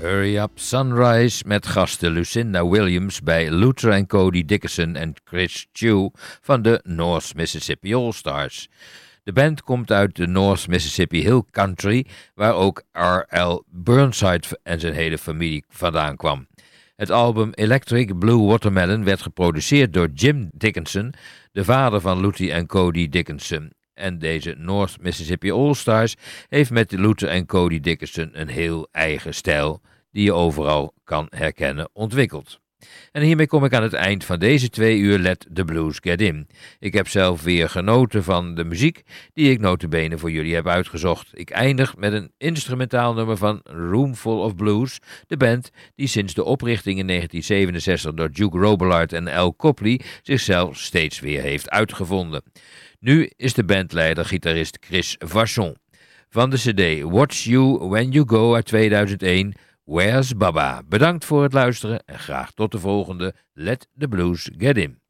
Hurry Up Sunrise met gasten Lucinda Williams bij Luther en Cody Dickinson en Chris Chew van de North Mississippi All-Stars. De band komt uit de North Mississippi Hill Country, waar ook R.L. Burnside en zijn hele familie vandaan kwam. Het album Electric Blue Watermelon werd geproduceerd door Jim Dickinson, de vader van Luther en Cody Dickinson. En deze North Mississippi All-Stars heeft met Luther en Cody Dickinson een heel eigen stijl, die je overal kan herkennen, ontwikkeld. En hiermee kom ik aan het eind van deze 2 uur Let the Blues Get In. Ik heb zelf weer genoten van de muziek die ik nota bene voor jullie heb uitgezocht. Ik eindig met een instrumentaal nummer van Roomful of Blues, de band die sinds de oprichting in 1967 door Duke Robillard en Al Copley zichzelf steeds weer heeft uitgevonden. Nu is de bandleider gitarist Chris Vachon. Van de cd Watch You When You Go uit 2001... Where's Baba? Bedankt voor het luisteren en graag tot de volgende Let the Blues Get In.